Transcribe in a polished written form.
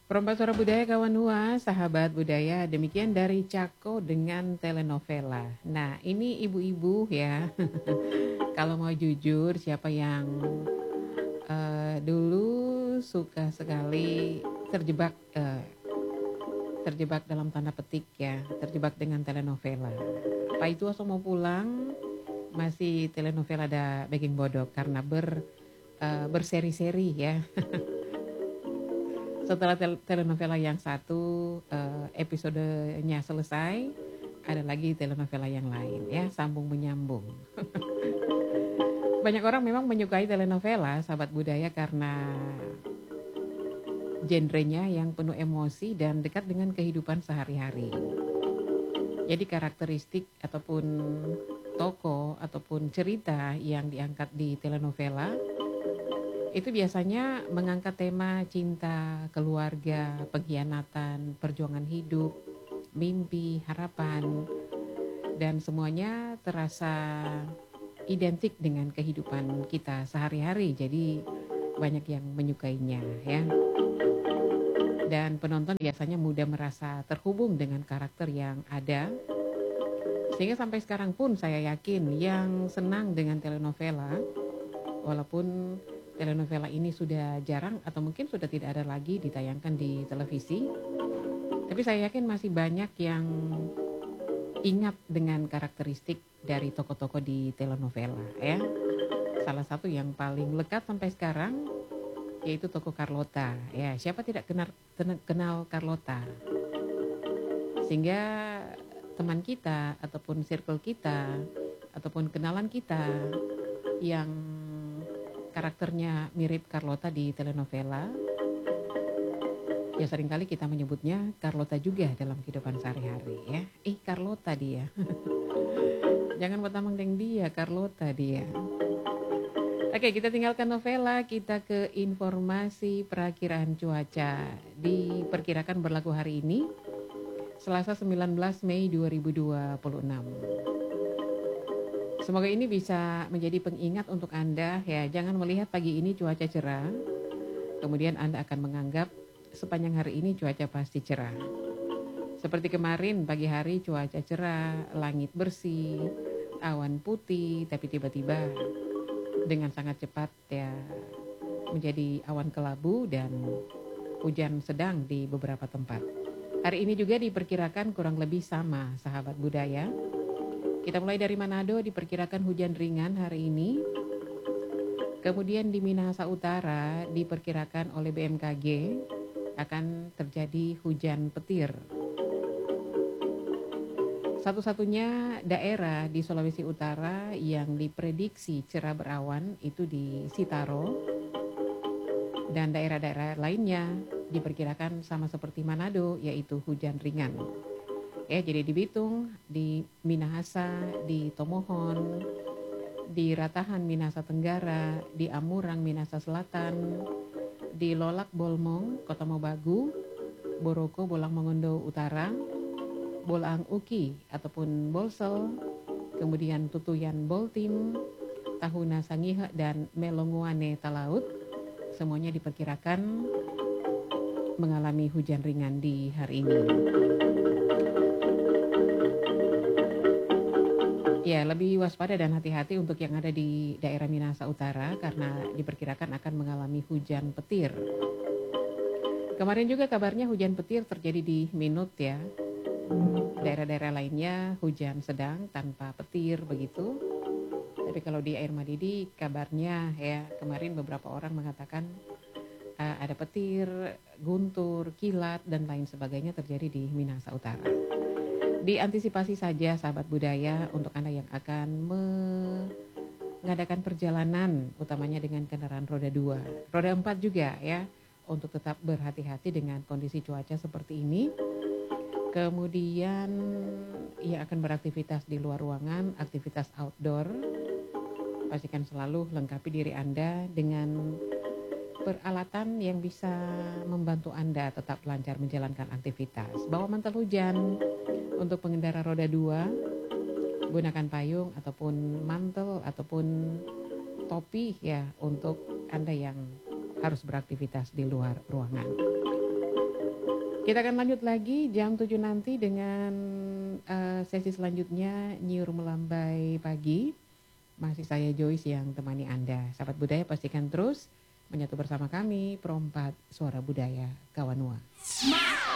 Perompak Suara Budaya kawan Hua, sahabat budaya, demikian dari Cako dengan telenovela. Nah, ini ibu-ibu ya, kalau mau jujur siapa yang dulu suka sekali terjebak terjebak dalam tanda petik ya, terjebak dengan telenovela. Pak itu asal mau pulang masih telenovela ada Baking Bodok karena berseri-seri ya. Setelah telenovela yang satu episodenya selesai, ada lagi telenovela yang lain ya, sambung menyambung. Banyak orang memang menyukai telenovela sahabat budaya karena genrenya yang penuh emosi dan dekat dengan kehidupan sehari-hari. Jadi karakteristik ataupun tokoh ataupun cerita yang diangkat di telenovela itu biasanya mengangkat tema cinta, keluarga, pengkhianatan, perjuangan hidup, mimpi, harapan, dan semuanya terasa identik dengan kehidupan kita sehari-hari. Jadi banyak yang menyukainya ya. Dan penonton biasanya mudah merasa terhubung dengan karakter yang ada. Sehingga sampai sekarang pun saya yakin yang senang dengan telenovela, walaupun telenovela ini sudah jarang atau mungkin sudah tidak ada lagi ditayangkan di televisi, tapi saya yakin masih banyak yang ingat dengan karakteristik dari tokoh-tokoh di telenovela ya. Salah satu yang paling lekat sampai sekarang yaitu tokoh Carlota. Ya, siapa tidak kenal Carlota? Sehingga teman kita ataupun circle kita ataupun kenalan kita yang karakternya mirip Carlota di telenovela, ya seringkali kita menyebutnya Carlota juga dalam kehidupan sehari-hari ya. Carlota dia. Jangan bertamang dengan dia, Carlota dia. Oke, kita tinggalkan novela, kita ke informasi perakiraan cuaca. Diperkirakan berlaku hari ini, Selasa 19 Mei 2026. Semoga ini bisa menjadi pengingat untuk Anda ya, jangan melihat pagi ini cuaca cerah, kemudian Anda akan menganggap sepanjang hari ini cuaca pasti cerah. Seperti kemarin pagi hari cuaca cerah, langit bersih, awan putih, tapi tiba-tiba dengan sangat cepat ya menjadi awan kelabu dan hujan sedang di beberapa tempat. Hari ini juga diperkirakan kurang lebih sama sahabat budaya. Kita mulai dari Manado, diperkirakan hujan ringan hari ini. Kemudian di Minahasa Utara diperkirakan oleh BMKG akan terjadi hujan petir. Satu-satunya daerah di Sulawesi Utara yang diprediksi cerah berawan itu di Sitaro, dan daerah-daerah lainnya diperkirakan sama seperti Manado, yaitu hujan ringan. Ya, jadi di Bitung, di Minahasa, di Tomohon, di Ratahan Minahasa Tenggara, di Amurang Minahasa Selatan, di Lolak Bolmong, Kota Mobagu, Boroko Bolang Mongondo Utara, Bolaang Uki ataupun Bolsel, kemudian Tutuyan Boltim, Tahuna Sangihe dan Melonguane Talaut, semuanya diperkirakan mengalami hujan ringan di hari ini. Ya, lebih waspada dan hati-hati untuk yang ada di daerah Minahasa Utara karena diperkirakan akan mengalami hujan petir. Kemarin juga kabarnya hujan petir terjadi di Minut ya. Daerah-daerah lainnya hujan sedang tanpa petir begitu. Tapi kalau di Air Madidi kabarnya ya kemarin beberapa orang mengatakan ada petir, guntur, kilat dan lain sebagainya terjadi di Minahasa Utara. Diantisipasi saja sahabat budaya untuk Anda yang akan mengadakan perjalanan utamanya dengan kendaraan roda 2, roda 4 juga ya, untuk tetap berhati-hati dengan kondisi cuaca seperti ini. Kemudian ia akan beraktivitas di luar ruangan, aktivitas outdoor. Pastikan selalu lengkapi diri Anda dengan peralatan yang bisa membantu Anda tetap lancar menjalankan aktivitas. Bawa mantel hujan untuk pengendara roda 2, gunakan payung ataupun mantel ataupun topi ya untuk Anda yang harus beraktivitas di luar ruangan. Kita akan lanjut lagi jam 7 nanti dengan sesi selanjutnya Nyiur Melambai Pagi. Masih saya Joyce yang temani Anda. Sahabat budaya pastikan terus menyatu bersama kami, Perompat Suara Budaya Kawanua.